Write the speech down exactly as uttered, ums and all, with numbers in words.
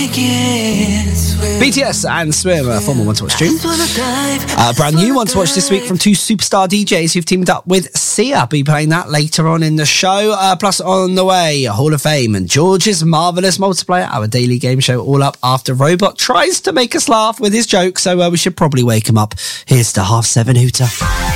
B T S and Swim, a former One to Watch tune. Uh, brand new One to Watch this week from two superstar D Js who've teamed up with Sia. I'll be playing that later on in the show. Uh, plus, on the way, Hall of Fame and George's Marvellous Multiplier, our daily game show, all up after Robot tries to make us laugh with his joke, so uh, we should probably wake him up. Here's to Half Seven Hooter.